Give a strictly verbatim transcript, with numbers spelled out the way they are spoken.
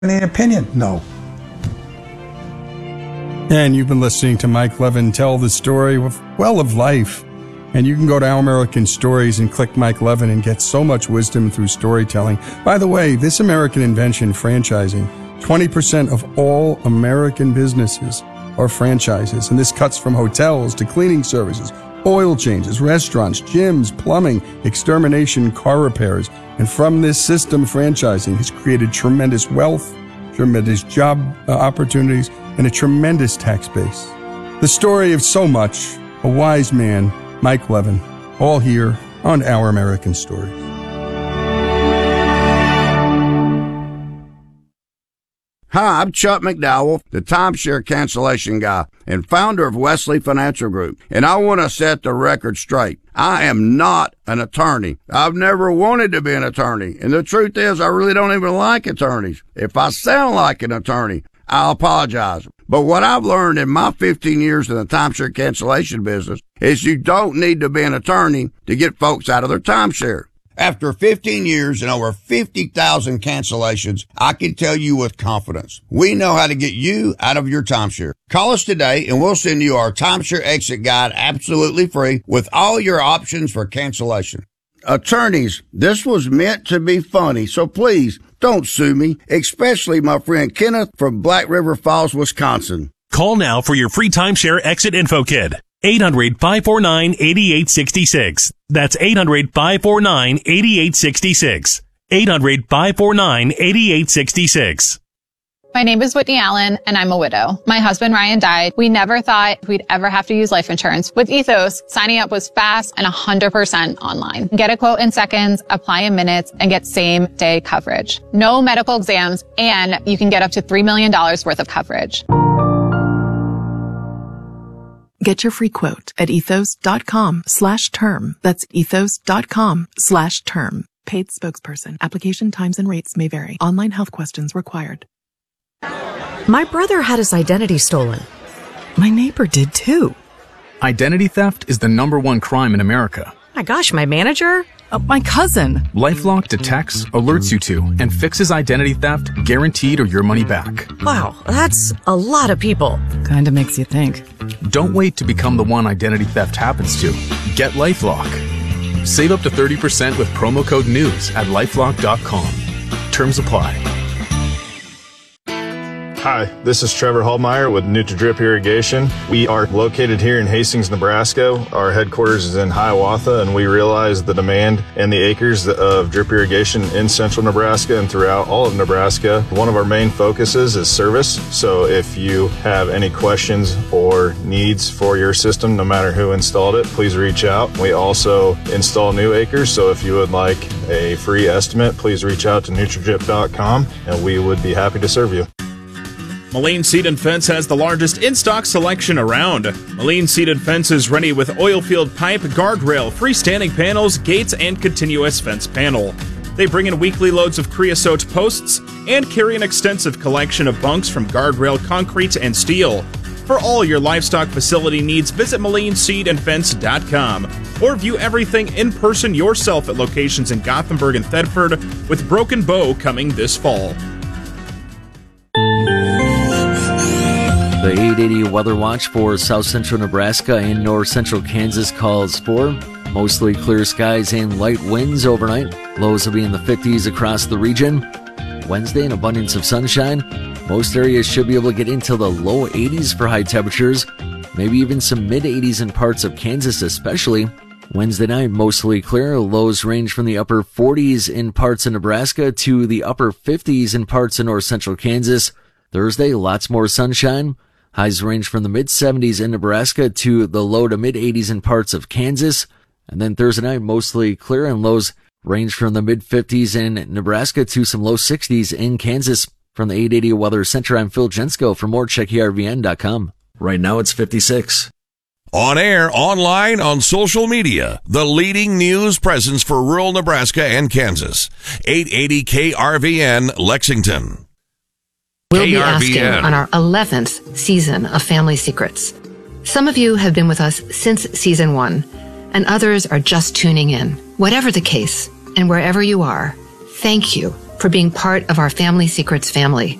Any opinion? No. And you've been listening to Mike Levin tell the story of, well, of life. And you can go to Our American Stories and click Mike Levin and get so much wisdom through storytelling. By the way, this American invention, franchising, twenty percent of all American businesses are franchises. And this cuts from hotels to cleaning services, oil changes, restaurants, gyms, plumbing, extermination, car repairs. And from this system, franchising has created tremendous wealth, tremendous job uh, opportunities, and a tremendous tax base. The story of so much, a wise man, Mike Levin, all here on Our American Stories. Hi, I'm Chuck McDowell, the timeshare cancellation guy and founder of Wesley Financial Group, and I want to set the record straight. I am not an attorney. I've never wanted to be an attorney, and the truth is I really don't even like attorneys. If I sound like an attorney, I'll apologize. But what I've learned in my fifteen years in the timeshare cancellation business is you don't need to be an attorney to get folks out of their timeshare. After fifteen years and over fifty thousand cancellations, I can tell you with confidence, we know how to get you out of your timeshare. Call us today and we'll send you our timeshare exit guide absolutely free with all your options for cancellation. Attorneys, this was meant to be funny, so please don't sue me, especially my friend Kenneth from Black River Falls, Wisconsin. Call now for your free timeshare exit info kit. eight hundred, five four nine, eight eight six six. That's eight hundred, five four nine, eight eight six six. eight hundred, five four nine, eight eight six six. My name is Whitney Allen, and I'm a widow. My husband, Ryan, died. We never thought we'd ever have to use life insurance. With Ethos, signing up was fast and one hundred percent online. Get a quote in seconds, apply in minutes, and get same-day coverage. No medical exams, and you can get up to three million dollars worth of coverage. Get your free quote at ethos.com slash term. That's ethos.com slash term. Paid spokesperson. Application times and rates may vary. Online health questions required. My brother had his identity stolen. My neighbor did too. Identity theft is the number one crime in America. My gosh, my manager? Uh, my cousin. LifeLock detects, alerts you to, and fixes identity theft guaranteed or your money back. Wow, that's a lot of people. Kinda makes you think. Don't wait to become the one identity theft happens to. Get LifeLock. Save up to thirty percent with promo code NEWS at lifelock dot com. Terms apply. Hi, this is Trevor Hallmeyer with NutriDrip Irrigation. We are located here in Hastings, Nebraska. Our headquarters is in Hiawatha, and we realize the demand and the acres of drip irrigation in central Nebraska and throughout all of Nebraska. One of our main focuses is service. So if you have any questions or needs for your system, no matter who installed it, please reach out. We also install new acres, so if you would like a free estimate, please reach out to NutriDrip dot com, and we would be happy to serve you. Moline Seed and Fence has the largest in-stock selection around. Moline Seed and Fence is ready with oil field pipe, guardrail, freestanding panels, gates, and continuous fence panel. They bring in weekly loads of creosote posts and carry an extensive collection of bunks from guardrail, concrete, and steel. For all your livestock facility needs, visit moline seed and fence dot com or view everything in person yourself at locations in Gothenburg and Thedford, with Broken Bow coming this fall. The eight eighty Weather Watch for south central Nebraska and north central Kansas calls for mostly clear skies and light winds overnight. Lows will be in the fifties across the region. Wednesday, an abundance of sunshine. Most areas should be able to get into the low eighties for high temperatures, maybe even some mid eighties in parts of Kansas especially. Wednesday night, mostly clear. Lows range from the upper forties in parts of Nebraska to the upper fifties in parts of north central Kansas. Thursday, lots more sunshine. Highs range from the mid seventies in Nebraska to the low to mid eighties in parts of Kansas. And then Thursday night, mostly clear, and lows range from the mid fifties in Nebraska to some low sixties in Kansas. From the eight eighty Weather Center, I'm Phil Jensko. For more, check E R V N dot com. Right now, it's fifty-six. On air, online, on social media, the leading news presence for rural Nebraska and Kansas. eight eighty K R V N, Lexington. We'll be asking on our eleventh season of Family Secrets. Some of you have been with us since season one, and others are just tuning in. Whatever the case, and wherever you are, thank you for being part of our Family Secrets family.